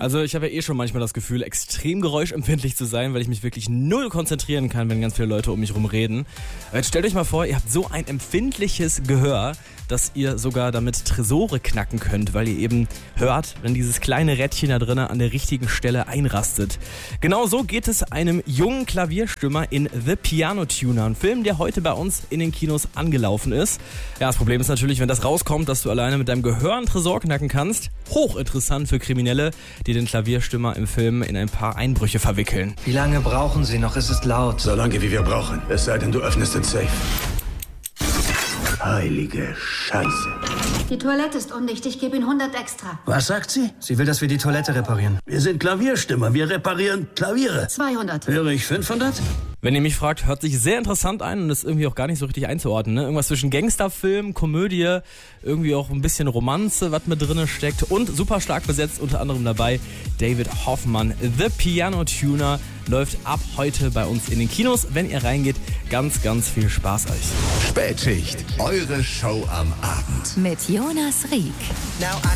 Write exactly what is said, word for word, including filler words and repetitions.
Also ich habe ja eh schon manchmal das Gefühl, extrem geräuschempfindlich zu sein, weil ich mich wirklich null konzentrieren kann, wenn ganz viele Leute um mich rum reden. Aber jetzt stellt euch mal vor, ihr habt so ein empfindliches Gehör, dass ihr sogar damit Tresore knacken könnt, weil ihr eben hört, wenn dieses kleine Rädchen da drinnen an der richtigen Stelle einrastet. Genau so geht es einem jungen Klavierstimmer in The Piano Tuner, ein Film, der heute bei uns in den Kinos angelaufen ist. Ja, das Problem ist natürlich, wenn das rauskommt, dass du alleine mit deinem Gehör einen Tresor knacken kannst. Hochinteressant für Kriminelle, die den Klavierstimmer im Film in ein paar Einbrüche verwickeln. Wie lange brauchen Sie noch? Es ist laut. So lange, wie wir brauchen. Es sei denn, du öffnest den Safe. Heilige Scheiße. Die Toilette ist undicht. Ich gebe Ihnen hundert extra. Was sagt sie? Sie will, dass wir die Toilette reparieren. Wir sind Klavierstimmer. Wir reparieren Klaviere. zweihundert. Höre ich fünfhundert? Wenn ihr mich fragt, hört sich sehr interessant ein und ist irgendwie auch gar nicht so richtig einzuordnen. Ne? Irgendwas zwischen Gangsterfilm, Komödie, irgendwie auch ein bisschen Romanze, was mit drin steckt und super stark besetzt, unter anderem dabei David Hoffmann. The Piano Tuner läuft ab heute bei uns in den Kinos. Wenn ihr reingeht, ganz, ganz viel Spaß euch. Spätschicht, eure Show am Abend. Mit Jonas Rieck.